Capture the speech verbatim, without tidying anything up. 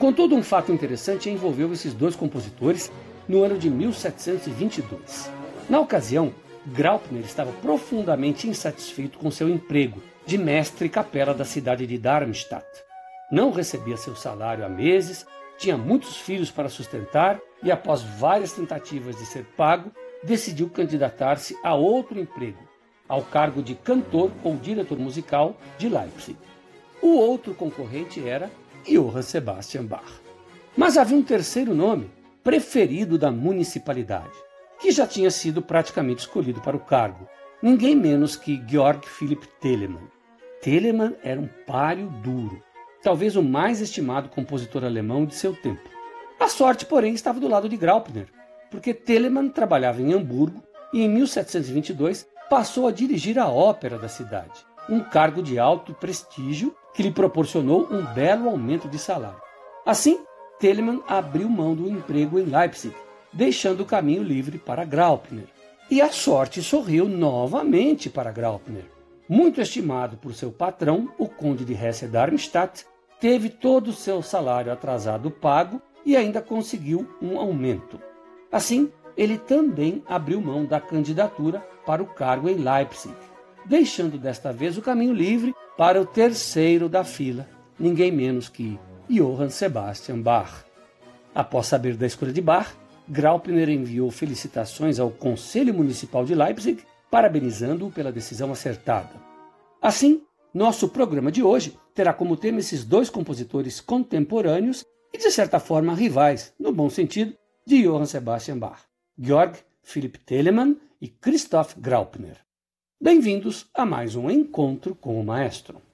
Contudo, um fato interessante envolveu esses dois compositores no ano de mil setecentos e vinte e dois. Na ocasião, Graupner estava profundamente insatisfeito com seu emprego de mestre capela da cidade de Darmstadt. Não recebia seu salário há meses, tinha muitos filhos para sustentar e, após várias tentativas de ser pago, decidiu candidatar-se a outro emprego, ao cargo de cantor ou diretor musical de Leipzig. O outro concorrente era Johann Sebastian Bach. Mas havia um terceiro nome, preferido da municipalidade, que já tinha sido praticamente escolhido para o cargo, ninguém menos que Georg Philipp Telemann. Telemann era um páreo duro, talvez o mais estimado compositor alemão de seu tempo. A sorte, porém, estava do lado de Graupner, porque Telemann trabalhava em Hamburgo e em mil setecentos e vinte e dois passou a dirigir a ópera da cidade, um cargo de alto prestígio que lhe proporcionou um belo aumento de salário. Assim, Telemann abriu mão do emprego em Leipzig, deixando o caminho livre para Graupner. E a sorte sorriu novamente para Graupner. Muito estimado por seu patrão, o conde de Hesse-Darmstadt, teve todo o seu salário atrasado pago e ainda conseguiu um aumento. Assim, ele também abriu mão da candidatura para o cargo em Leipzig, deixando desta vez o caminho livre para o terceiro da fila, ninguém menos que Johann Sebastian Bach. Após saber da escolha de Bach, Graupner enviou felicitações ao Conselho Municipal de Leipzig, parabenizando-o pela decisão acertada. Assim, nosso programa de hoje terá como tema esses dois compositores contemporâneos e, de certa forma, rivais, no bom sentido, de Johann Sebastian Bach, Georg Philipp Telemann e Christoph Graupner. Bem-vindos a mais um Encontro com o Maestro.